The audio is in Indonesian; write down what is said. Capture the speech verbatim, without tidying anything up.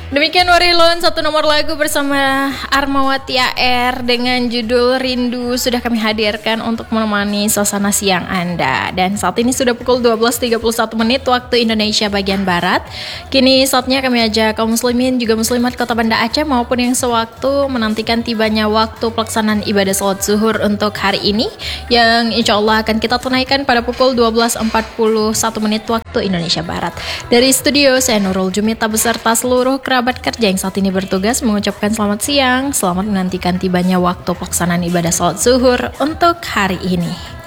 Demikian Warilon, satu nomor lagu bersama Armawati A R dengan judul Rindu sudah kami hadirkan untuk menemani suasana siang Anda. Dan saat ini sudah pukul dua belas tiga puluh satu menit waktu Indonesia bagian Barat. Kini saatnya kami ajak kaum muslimin juga muslimat Kota Banda Aceh maupun yang sewaktu menantikan tibanya waktu pelaksanaan ibadah salat zuhur untuk hari ini, yang insya Allah akan kita tunaikan pada pukul dua belas empat puluh satu menit waktu Indonesia Barat. Dari studio, saya Nurul Jumita beserta seluruh kerabat kerja yang saat ini bertugas mengucapkan selamat siang, selamat menantikan tibanya waktu pelaksanaan ibadah salat zuhur untuk hari ini.